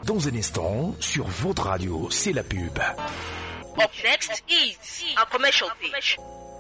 Dans un instant, sur votre radio, c'est la pub. Up next is a commercial page.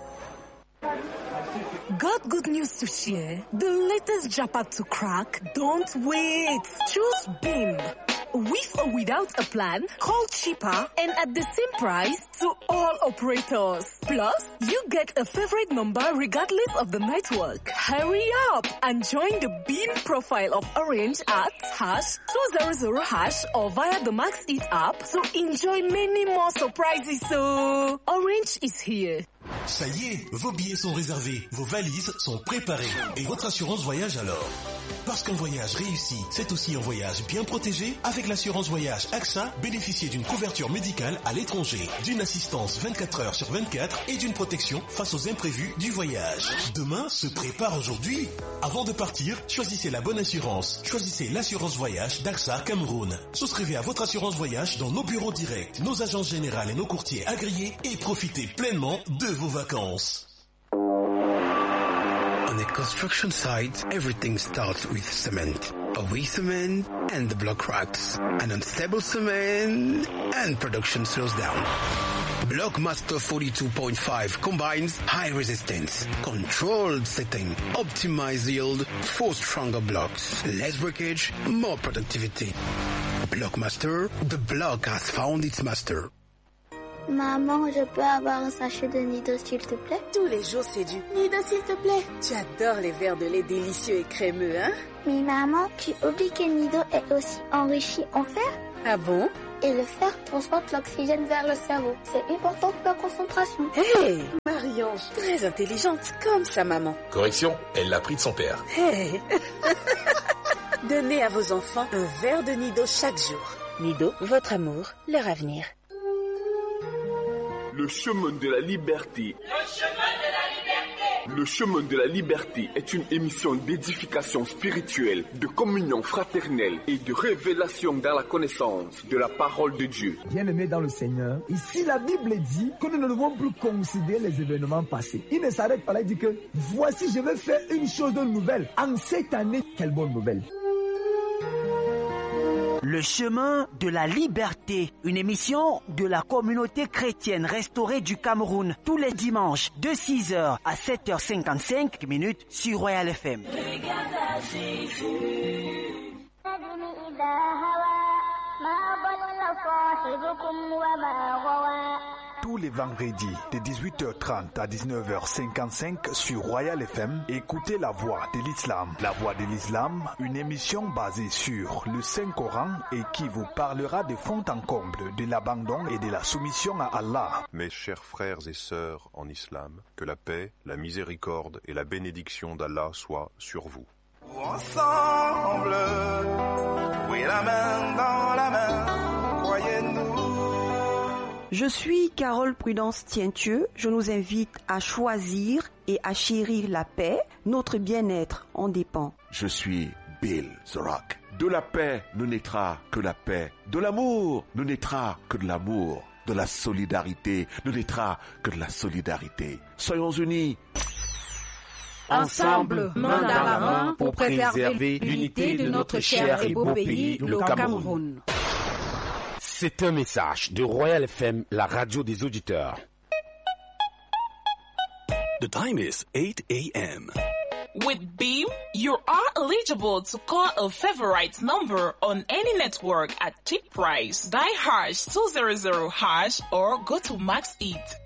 Got good news to share? The latest jackpot to crack? Don't wait. Choose BIM. With or without a plan, call cheaper and at the same price to all operators. Plus, you get a favorite number regardless of the network. Hurry up and join the BIM profile of Orange at #200# or via the Max It app to enjoy many more surprises. So, Orange is here. Ça y est, vos billets sont réservés, vos valises sont préparées. Et votre assurance voyage alors? Parce qu'un voyage réussi, c'est aussi un voyage bien protégé. Avec l'assurance voyage AXA, bénéficiez d'une couverture médicale à l'étranger, d'une assistance 24 heures sur 24 et d'une protection face aux imprévus du voyage. Demain se prépare aujourd'hui. Avant de partir, choisissez la bonne assurance. Choisissez l'assurance voyage d'AXA Cameroun. Souscrivez à votre assurance voyage dans nos bureaux directs, nos agences générales et nos courtiers agréés et profitez pleinement de vos vacances. On a construction site, everything starts with cement. A weak cement and the block cracks. An unstable cement and production slows down. Blockmaster 42.5 combines high resistance, controlled setting, optimized yield for stronger blocks, less breakage, more productivity. Blockmaster, the block has found its master. Maman, je peux avoir un sachet de Nido, s'il te plaît? Tous les jours, c'est du Nido, s'il te plaît. Tu adores les verres de lait délicieux et crémeux, hein? Mais maman, tu oublies que Nido est aussi enrichi en fer? Ah bon? Et le fer transporte l'oxygène vers le cerveau. C'est important pour la concentration. Hey, Marion, très intelligente, comme sa maman. Correction, elle l'a pris de son père. Hey. Donnez à vos enfants un verre de Nido chaque jour. Nido, votre amour, leur avenir. Le chemin de la liberté. Le chemin de la liberté. Le chemin de la liberté est une émission d'édification spirituelle, de communion fraternelle et de révélation dans la connaissance de la parole de Dieu. Bien-aimés dans le Seigneur, ici la Bible dit que nous ne devons plus considérer les événements passés. Il ne s'arrête pas là, il dit que voici je vais faire une chose de nouvelle. En cette année, quelle bonne nouvelle. Le chemin de la liberté, une émission de la communauté chrétienne restaurée du Cameroun, tous les dimanches de 6h à 7h55 sur Royal FM. Regarde à Jésus. Tous les vendredis de 18h30 à 19h55 sur Royal FM, écoutez La Voix de l'Islam. La Voix de l'Islam, une émission basée sur le Saint-Coran et qui vous parlera de fond en comble de l'abandon et de la soumission à Allah. Mes chers frères et sœurs en islam, que la paix, la miséricorde et la bénédiction d'Allah soient sur vous. Ensemble, oui, la main dans la main, croyez-nous. Je suis Carole Prudence Tientieux. Je nous invite à choisir et à chérir la paix. Notre bien-être en dépend. Je suis Bill The Rock. De la paix ne naîtra que la paix. De l'amour ne naîtra que de l'amour. De la solidarité ne naîtra que de la solidarité. Soyons unis. Ensemble, main dans la main, pour préserver l'unité de notre cher et beau pays, le Cameroun. C'est un message de Royal FM, la radio des auditeurs. The time is 8 a.m. With Beam, you are eligible to call a favorite number on any network at cheap price. Dial #200# or go to Max It.